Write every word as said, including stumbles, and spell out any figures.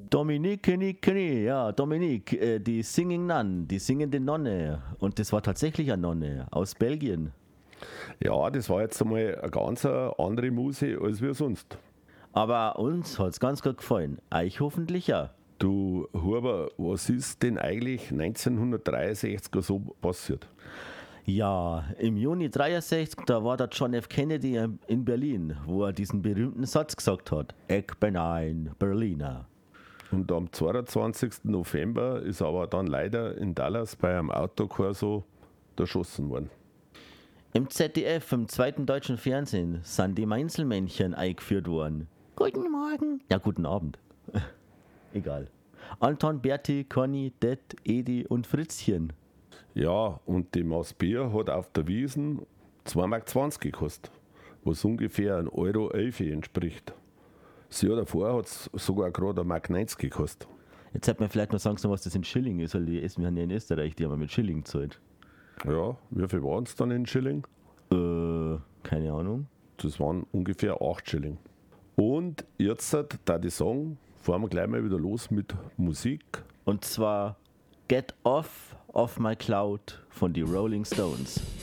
Dominique, Nique, Nique, ja, Dominique, äh, die Singing Nun, die singende Nonne. Und das war tatsächlich eine Nonne aus Belgien. Ja, das war jetzt einmal eine ganz andere Muse als wir sonst. Aber uns hat es ganz gut gefallen. Euch hoffentlich ja. Du, Huber, was ist denn eigentlich neunzehnhundertdreiundsechzig so passiert? Ja, im Juni dreiundsechzig, da war der John F. Kennedy in Berlin, wo er diesen berühmten Satz gesagt hat: Ich bin ein Berliner. Und am zweiundzwanzigsten November ist aber dann leider in Dallas bei einem Autokorso erschossen worden. Im Z D F, im zweiten deutschen Fernsehen, sind die Mainzelmännchen eingeführt worden. Guten Morgen. Ja, guten Abend. Egal. Anton, Berti, Conny, Det, Edi und Fritzchen. Ja, und die Maß Bier hat auf der Wiesn zwei Mark zwanzig gekostet, was ungefähr ein Euro elf entspricht. Das Jahr davor hat es sogar gerade ein Mark neunzig gekostet. Jetzt sollte man vielleicht noch sagen, was das in Schilling ist, weil die essen wir haben ja in Österreich, die haben wir mit Schilling gezahlt. Ja, wie viel waren es dann in Schilling? Äh, keine Ahnung. Das waren ungefähr acht Schilling. Und jetzt, da ich sagen, fahren wir gleich mal wieder los mit Musik. Und zwar Get Off of My Cloud von die Rolling Stones.